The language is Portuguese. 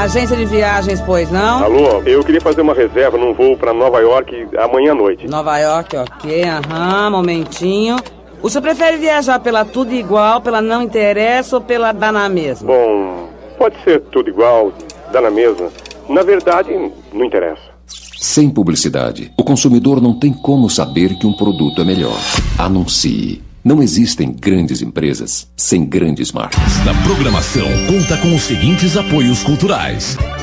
agência de viagens, pois não? Alô, eu queria fazer uma reserva num voo pra Nova York amanhã à noite. Nova York, ok, momentinho. O senhor prefere viajar pela Tudo Igual, pela Não Interessa ou pela Dá na Mesma? Bom, pode ser tudo igual, dá na mesma. Na verdade, não interessa. Sem publicidade, o consumidor não tem como saber que um produto é melhor. Anuncie. Não existem grandes empresas sem grandes marcas. Na programação, conta com os seguintes apoios culturais.